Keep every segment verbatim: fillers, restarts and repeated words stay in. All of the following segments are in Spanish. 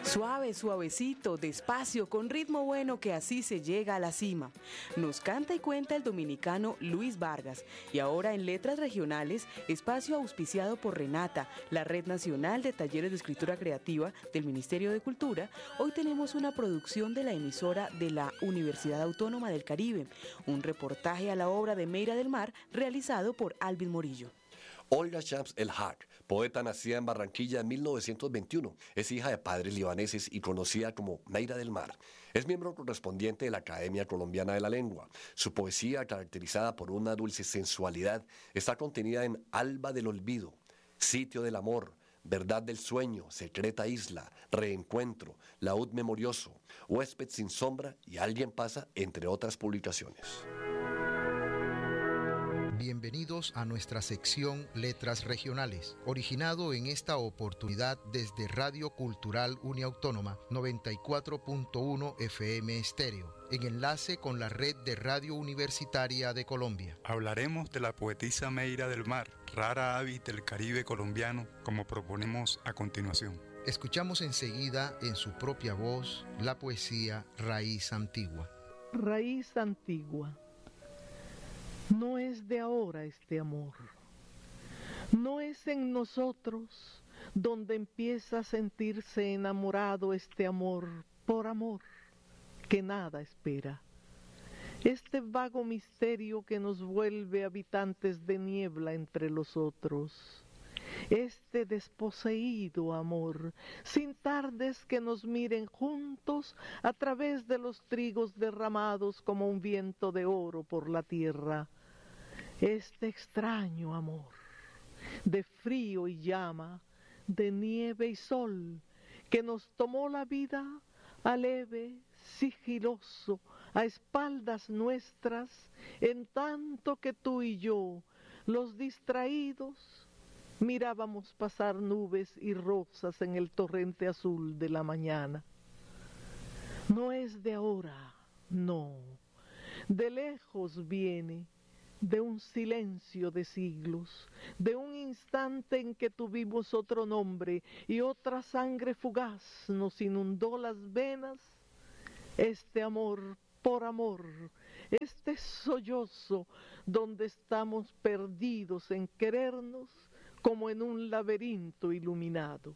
Suave, suavecito, despacio, con ritmo bueno que así se llega a la cima. Nos canta y cuenta el dominicano Luis Vargas. Y ahora en Letras Regionales, espacio auspiciado por Renata, la Red Nacional de Talleres de Escritura Creativa del Ministerio de Cultura, hoy tenemos una producción de la emisora de la Universidad Autónoma del Caribe, un reportaje a la obra de Meira del Mar realizado por Alvin Morillo. Olga Shams El Haq, poeta nacida en Barranquilla en mil novecientos veintiuno, es hija de padres libaneses y conocida como Meira del Mar. Es miembro correspondiente de la Academia Colombiana de la Lengua. Su poesía, caracterizada por una dulce sensualidad, está contenida en Alba del Olvido, Sitio del Amor, Verdad del Sueño, Secreta Isla, Reencuentro, Laúd Memorioso, Huésped sin Sombra y Alguien Pasa, entre otras publicaciones. Bienvenidos a nuestra sección Letras Regionales, originado en esta oportunidad desde Radio Cultural Uniautónoma noventa y cuatro punto uno F M Estéreo, en enlace con la Red de Radio Universitaria de Colombia. Hablaremos de la poetisa Meira del Mar, rara avis del Caribe colombiano, como proponemos a continuación. Escuchamos enseguida en su propia voz la poesía Raíz Antigua. Raíz Antigua. No es de ahora este amor, no es en nosotros donde empieza a sentirse enamorado este amor por amor que nada espera. Este vago misterio que nos vuelve habitantes de niebla entre los otros. Este desposeído amor, sin tardes que nos miren juntos a través de los trigos derramados como un viento de oro por la tierra. Este extraño amor, de frío y llama, de nieve y sol, que nos tomó la vida aleve, sigiloso, a espaldas nuestras, en tanto que tú y yo, los distraídos, mirábamos pasar nubes y rosas en el torrente azul de la mañana. No es de ahora, no, de lejos viene, de un silencio de siglos, de un instante en que tuvimos otro nombre y otra sangre fugaz nos inundó las venas, este amor por amor, este sollozo donde estamos perdidos en querernos como en un laberinto iluminado.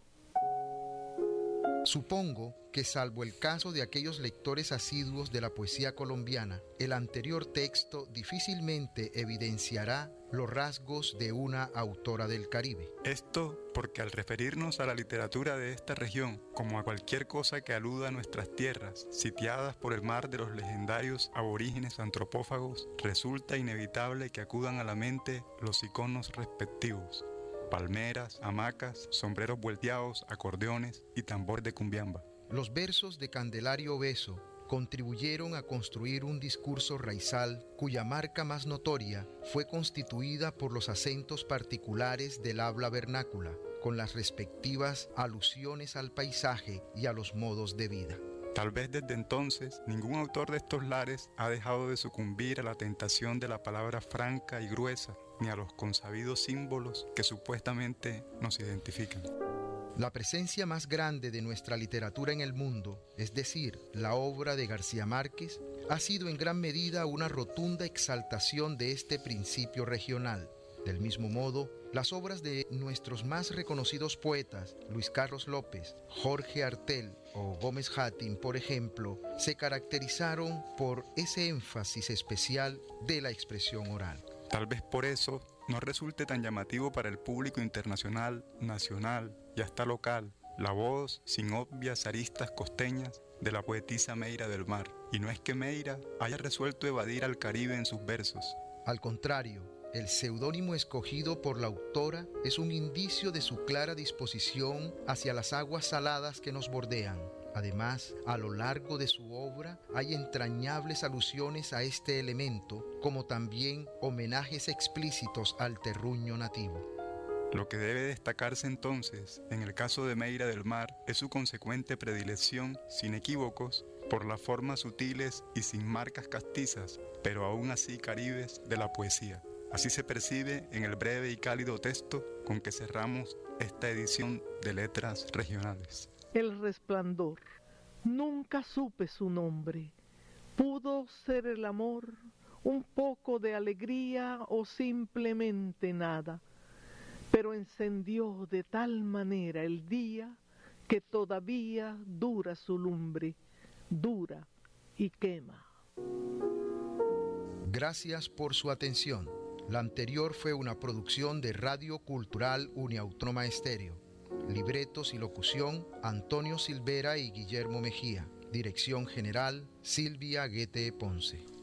Supongo que, salvo el caso de aquellos lectores asiduos de la poesía colombiana, el anterior texto difícilmente evidenciará los rasgos de una autora del Caribe. Esto porque al referirnos a la literatura de esta región como a cualquier cosa que aluda a nuestras tierras, sitiadas por el mar de los legendarios aborígenes antropófagos, resulta inevitable que acudan a la mente los iconos respectivos: palmeras, hamacas, sombreros volteados, acordeones y tambor de cumbiamba. Los versos de Candelario Beso contribuyeron a construir un discurso raizal cuya marca más notoria fue constituida por los acentos particulares del habla vernácula, con las respectivas alusiones al paisaje y a los modos de vida. Tal vez desde entonces ningún autor de estos lares ha dejado de sucumbir a la tentación de la palabra franca y gruesa, ni a los consabidos símbolos que supuestamente nos identifican. La presencia más grande de nuestra literatura en el mundo, es decir, la obra de García Márquez, ha sido en gran medida una rotunda exaltación de este principio regional. Del mismo modo, las obras de nuestros más reconocidos poetas, Luis Carlos López, Jorge Artel o Gómez Hattin, por ejemplo, se caracterizaron por ese énfasis especial de la expresión oral. Tal vez por eso no resulte tan llamativo para el público internacional, nacional y hasta local la voz sin obvias aristas costeñas de la poetisa Meira del Mar. Y no es que Meira haya resuelto evadir al Caribe en sus versos. Al contrario, el seudónimo escogido por la autora es un indicio de su clara disposición hacia las aguas saladas que nos bordean. Además, a lo largo de su obra hay entrañables alusiones a este elemento, como también homenajes explícitos al terruño nativo. Lo que debe destacarse entonces, en el caso de Meira del Mar, es su consecuente predilección, sin equívocos, por las formas sutiles y sin marcas castizas, pero aún así caribes, de la poesía. Así se percibe en el breve y cálido texto con que cerramos esta edición de Letras Regionales. El resplandor. Nunca supe su nombre. Pudo ser el amor, un poco de alegría o simplemente nada, pero encendió de tal manera el día que todavía dura su lumbre, dura y quema. Gracias por su atención. La anterior fue una producción de Radio Cultural Uniautónoma Estéreo. Libretos y locución, Antonio Silvera y Guillermo Mejía. Dirección General, Silvia Guete Ponce.